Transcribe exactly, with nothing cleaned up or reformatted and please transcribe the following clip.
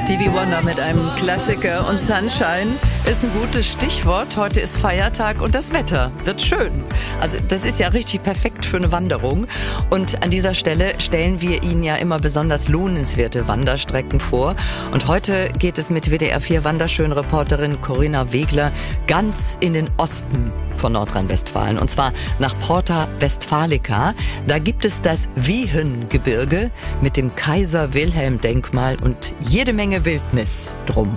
Stevie Wonder mit einem Klassiker und Sunshine ist ein gutes Stichwort. Heute ist Feiertag und das Wetter wird schön. Also das ist ja richtig perfekt für eine Wanderung. Und an dieser Stelle stellen wir Ihnen ja immer besonders lohnenswerte Wanderstrecken vor. Und heute geht es mit W D R vier Wanderschön-Reporterin Corinna Wegler ganz in den Osten von Nordrhein-Westfalen. Und zwar nach Porta Westfalica. Da gibt es das Wiehengebirge mit dem Kaiser-Wilhelm-Denkmal und jede Menge Wildnis drum.